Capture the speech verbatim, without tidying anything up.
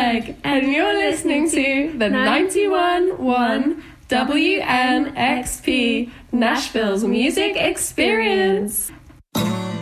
Meg, and you're listening to the ninety-one point one W N X P, Nashville's music experience.